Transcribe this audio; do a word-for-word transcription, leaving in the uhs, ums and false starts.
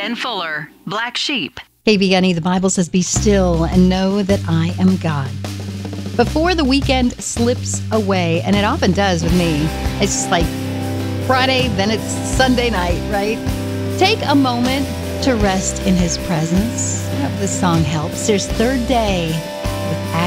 Ben Fuller, Black Sheep. K B N E, the Bible says, be still and know that I am God. Before the weekend slips away, and it often does with me, it's just like Friday, then it's Sunday night, right? Take a moment to rest in his presence. I hope this song helps. There's Third Day with